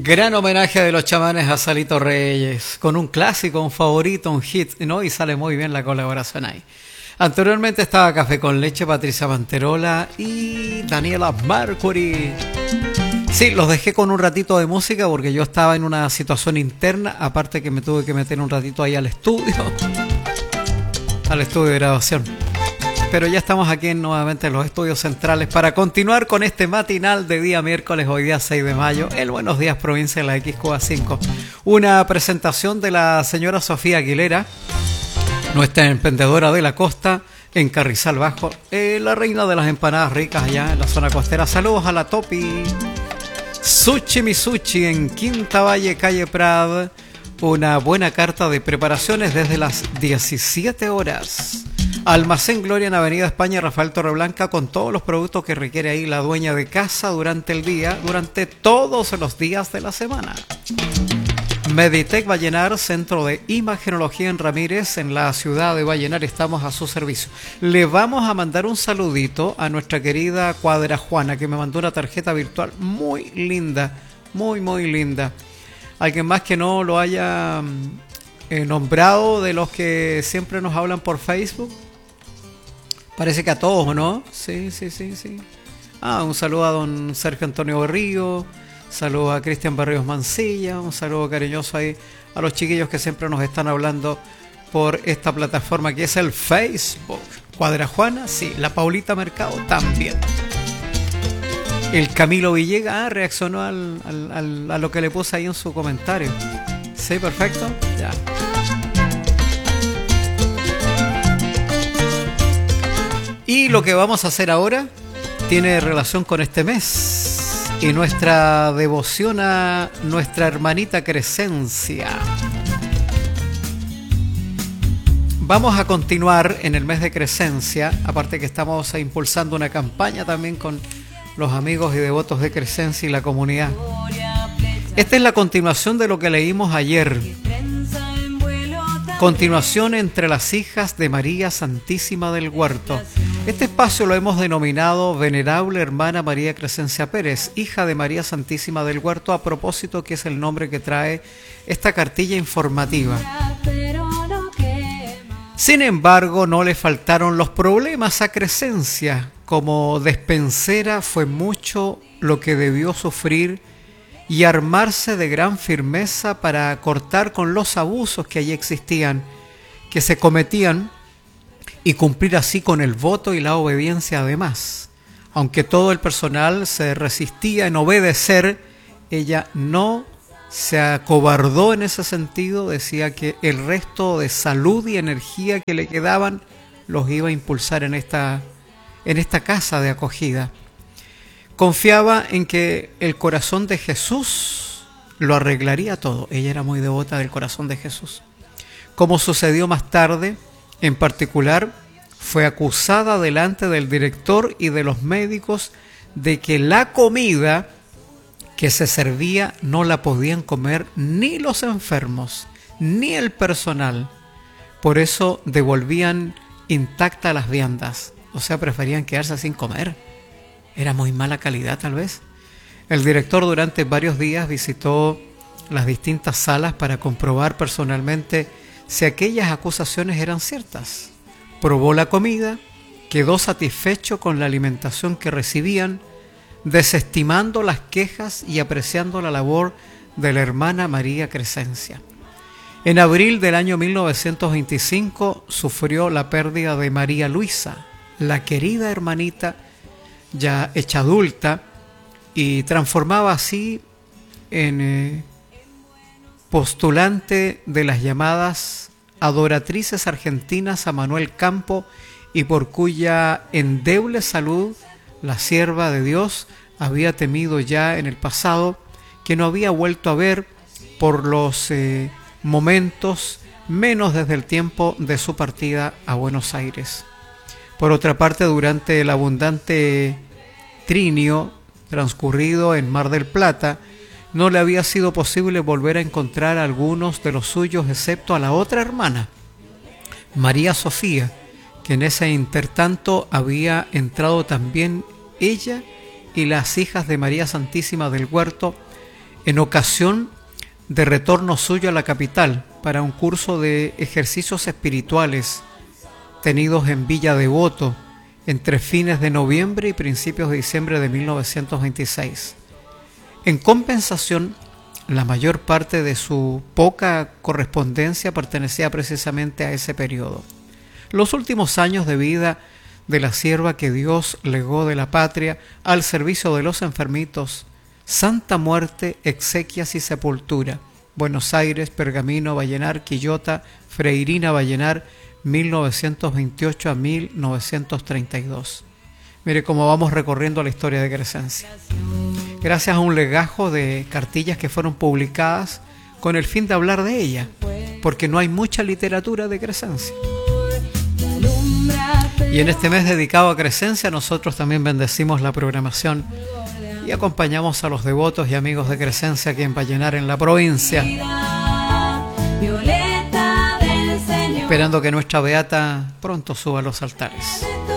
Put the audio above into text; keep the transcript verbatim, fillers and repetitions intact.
Gran homenaje de los chamanes a Salito Reyes, con un clásico, un favorito, un hit, ¿no? Y sale muy bien la colaboración ahí. Anteriormente estaba Café con Leche, Patricia Manterola y Daniela Mercury. Sí, los dejé con un ratito de música porque yo estaba en una situación interna, aparte que me tuve que meter un ratito ahí al estudio, al estudio de grabación. Pero ya estamos aquí en, nuevamente en los estudios centrales para continuar con este matinal de día miércoles, hoy día seis de mayo, el Buenos Días Provincia de la X Q A cinco. Una presentación de la señora Sofía Aguilera, nuestra emprendedora de la costa, en Carrizal Bajo, eh, la reina de las empanadas ricas allá en la zona costera. Saludos a la Topi. Sushi Mi Sushi en Quinta Valle, calle Prad. Una buena carta de preparaciones desde las diecisiete horas. Almacén Gloria en Avenida España, Rafael Torreblanca, con todos los productos que requiere ahí la dueña de casa durante el día, durante todos los días de la semana. Meditec Vallenar, centro de imagenología en Ramírez, en la ciudad de Vallenar, estamos a su servicio. Le vamos a mandar un saludito a nuestra querida Cuadra Juana, que me mandó una tarjeta virtual muy linda, muy, muy linda. Alguien más que no lo haya eh, nombrado de los que siempre nos hablan por Facebook. Parece que a todos, ¿no? Sí, sí, sí, sí. Ah, un saludo a don Sergio Antonio Berrío, saludo a Cristian Barrios Mancilla, un saludo cariñoso ahí a los chiquillos que siempre nos están hablando por esta plataforma que es el Facebook. Cuadra Juana, sí, la Paulita Mercado también. El Camilo Villegas ah, reaccionó al, al, al, a lo que le puse ahí en su comentario. Sí, perfecto, ya. Y lo que vamos a hacer ahora tiene relación con este mes y nuestra devoción a nuestra hermanita Crescencia. Vamos a continuar en el mes de Crescencia, aparte que estamos impulsando una campaña también con los amigos y devotos de Crescencia y la comunidad. Esta es la continuación de lo que leímos ayer. Continuación entre las hijas de María Santísima del Huerto. Este espacio lo hemos denominado Venerable Hermana María Crescencia Pérez, hija de María Santísima del Huerto, a propósito que es el nombre que trae esta cartilla informativa. Sin embargo, no le faltaron los problemas a Crescencia. Como despensera fue mucho lo que debió sufrir y armarse de gran firmeza para cortar con los abusos que allí existían, que se cometían, y cumplir así con el voto y la obediencia además. Aunque todo el personal se resistía en obedecer, ella no se acobardó en ese sentido, decía que el resto de salud y energía que le quedaban los iba a impulsar en esta, en esta casa de acogida. Confiaba en que el corazón de Jesús lo arreglaría todo. Ella era muy devota del corazón de Jesús. Como sucedió más tarde, en particular, fue acusada delante del director y de los médicos de que la comida que se servía no la podían comer ni los enfermos, ni el personal. Por eso devolvían intactas las viandas. O sea, preferían quedarse sin comer. Era muy mala calidad, tal vez. El director durante varios días visitó las distintas salas para comprobar personalmente si aquellas acusaciones eran ciertas. Probó la comida, quedó satisfecho con la alimentación que recibían, desestimando las quejas y apreciando la labor de la hermana María Crescencia. En abril del año mil novecientos veinticinco sufrió la pérdida de María Luisa, la querida hermanita ya hecha adulta, y transformaba así en eh, postulante de las llamadas adoratrices argentinas a Manuel Campo, y por cuya endeble salud la sierva de Dios había temido ya en el pasado que no había vuelto a ver por los eh, momentos, menos desde el tiempo de su partida a Buenos Aires. Por otra parte, durante el abundante trinio transcurrido en Mar del Plata, no le había sido posible volver a encontrar a algunos de los suyos, excepto a la otra hermana, María Sofía, que en ese intertanto había entrado también ella y las hijas de María Santísima del Huerto en ocasión de retorno suyo a la capital para un curso de ejercicios espirituales tenidos en Villa Devoto entre fines de noviembre y principios de diciembre de mil novecientos veintiséis. En compensación, la mayor parte de su poca correspondencia pertenecía precisamente a ese periodo. Los últimos años de vida de la sierva que Dios legó de la patria al servicio de los enfermitos, Santa Muerte, Exequias y Sepultura, Buenos Aires, Pergamino, Vallenar, Quillota, Freirina, Vallenar, mil novecientos veintiocho a mil novecientos treinta y dos. Mire cómo vamos recorriendo la historia de Crescencia. Gracias a un legajo de cartillas que fueron publicadas con el fin de hablar de ella, porque no hay mucha literatura de Crescencia. Y en este mes dedicado a Crescencia, nosotros también bendecimos la programación y acompañamos a los devotos y amigos de Crescencia aquí en Vallenar, en la provincia, esperando que nuestra beata pronto suba a los altares.